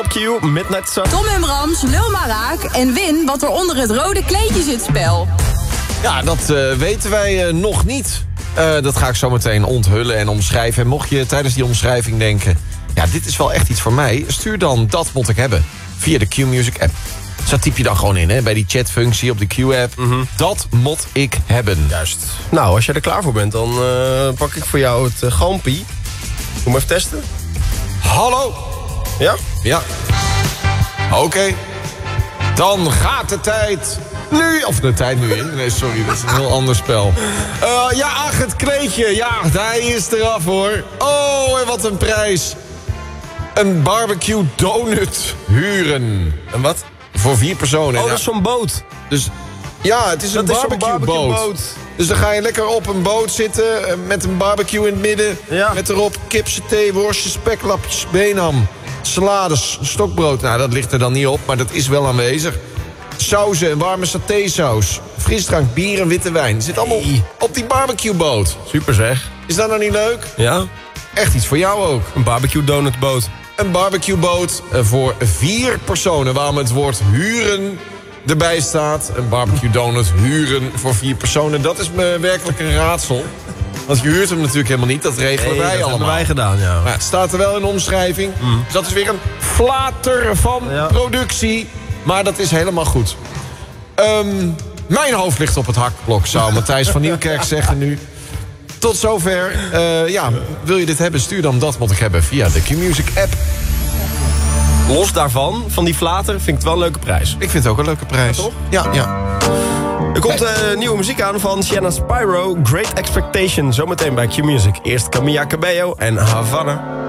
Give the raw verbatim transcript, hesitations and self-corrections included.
Op Q, Midnight Sun. Tom en Brams, lul maar raak en win wat er onder het rode kleedje zit spel. Ja, dat uh, weten wij uh, nog niet. Uh, dat ga ik zo meteen onthullen en omschrijven. En mocht je tijdens die omschrijving denken... ja, dit is wel echt iets voor mij... stuur dan Dat Moet Ik Hebben via de Q-Music app. Dus dat typ je dan gewoon in, hè, bij die chatfunctie op de Q-app. Mm-hmm. Dat moet ik hebben. Juist. Nou, als jij er klaar voor bent, dan uh, pak ik voor jou het uh, galmpie. Kom even testen. Hallo. Ja? Ja. Oké. Okay. Dan gaat de tijd... Nu, of de tijd nu in. Nee, sorry, dat is een heel ander spel. Uh, ja, ach, het kleedje. Ja, hij is eraf, hoor. Oh, en wat een prijs. Een barbecue donut huren. En wat? Voor vier personen. Oh, dat is zo'n boot. Dus ja, het is een barbecue boot. Dus dan ga je lekker op een boot zitten... met een barbecue in het midden. Ja. Met erop kipsaté, worstjes, speklapjes, benam, salades, stokbrood. Nou, dat ligt er dan niet op, maar dat is wel aanwezig. Sauzen, een warme satésaus, frisdrank, bier en witte wijn. Het zit allemaal hey. op die barbecueboot. Super zeg. Is dat nou niet leuk? Ja. Echt iets voor jou ook. Een barbecue donutboot. Een barbecueboot voor vier personen. Waarom het woord huren erbij staat. Een barbecue donut huren voor vier personen. Dat is me werkelijk een raadsel. Want je huurt hem natuurlijk helemaal niet. Dat regelen nee, wij dat allemaal. hebben wij gedaan, ja. Maar het staat er wel in de omschrijving. Mm. Dus dat is weer een flater van ja. productie. Maar dat is helemaal goed. Um, mijn hoofd ligt op het hakblok, zou Matthijs van Nieuwkerk zeggen nu. Tot zover. Uh, ja, wil je dit hebben? Stuur dan Dat Moet Ik Hebben via de Q-Music app. Los daarvan, van die flater, vind ik het wel een leuke prijs. Ik vind het ook een leuke prijs. Ja, toch? Ja, ja. Er komt uh, nieuwe muziek aan van Sienna Spyro, Great Expectation. Zometeen bij Q-Music. Eerst Camilla Cabello en Havana.